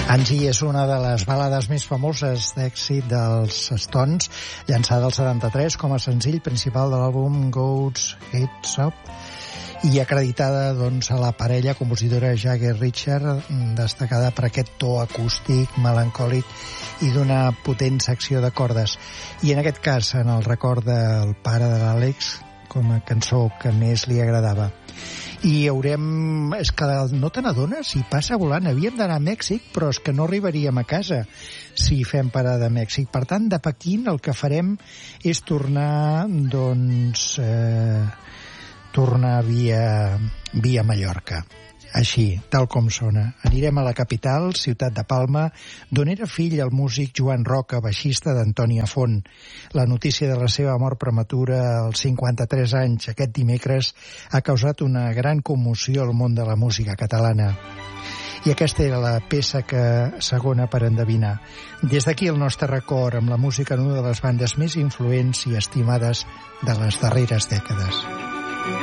Angie és una de les balades més famoses d'èxit dels Stones, llançada al 73 com a senzill principal de l'àlbum Goat's Heads Up i acreditada doncs, a la parella compositora Jagger-Richard, destacada per aquest to acústic, melancòlic i d'una potent secció de cordes. I en aquest cas, en el record del pare de l'Àlex, com a cançó que més li agradava. I haurem... És que no te n'adones, si passa volant. Havíem d'anar a Mèxic, però és que no arribaríem a casa si fem parada a Mèxic. Per tant, de Pequín el que farem és tornar, doncs... tornar via Mallorca. Així, tal com sona. Anirem a la capital, ciutat de Palma, d'on era fill el músic Joan Roca, baixista d'Antònia Font. La notícia de la seva mort prematura als 53 anys aquest dimecres ha causat una gran commoció al món de la música catalana. I aquesta era la peça segona per endevinar. Des d'aquí el nostre record amb la música en una de les bandes més influents i estimades de les darreres dècades.